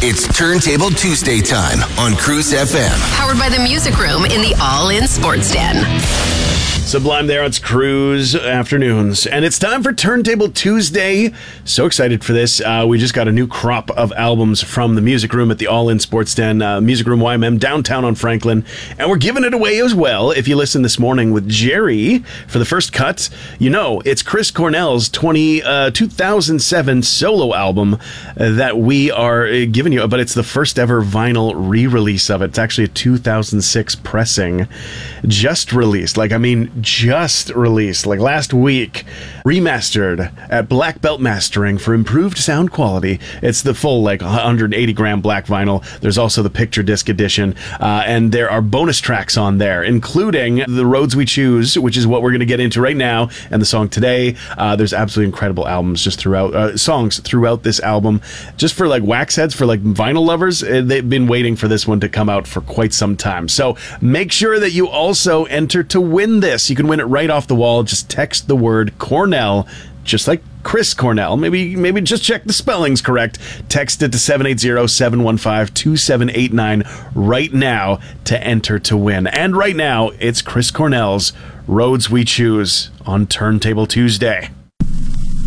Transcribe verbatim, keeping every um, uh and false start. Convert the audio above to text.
It's Turntable Tuesday time on Cruise F M. Powered by the Music Room in the All-In Sports Den. Sublime there, it's Cruise Afternoons. And it's time for Turntable Tuesday. So excited for this. Uh, we just got a new crop of albums from the Music Room at the All-In Sports Den, uh, Music Room Y M M, downtown on Franklin. And we're giving it away as well. If you listen this morning with Jerry for the first cut, you know it's Chris Cornell's twenty, uh, two thousand seven solo album uh, that we are uh, giving you. But it's the first ever vinyl re-release of it. It's actually a two thousand six pressing. Just released. Like, I mean, just released, like last week, remastered at Black Belt Mastering for improved sound quality. It's the full, like, one hundred eighty gram black vinyl. There's also the picture disc edition, uh, and there are bonus tracks on there, including The Roads We Choose, which is what we're going to get into right now, and the song Today. Uh, there's absolutely incredible albums just throughout, uh, songs throughout this album. Just for, like, wax heads, for, like, vinyl lovers, uh, they've been waiting for this one to come out for quite some time. So make sure that you also enter to win this. You can win it right off the wall. Just text the word Cornell, just like Chris Cornell. Maybe maybe just check the spellings correct. Text it to seven eight zero, seven one five, two seven eight nine right now to enter to win. And right now, it's Chris Cornell's Roads We Choose on Turntable Tuesday.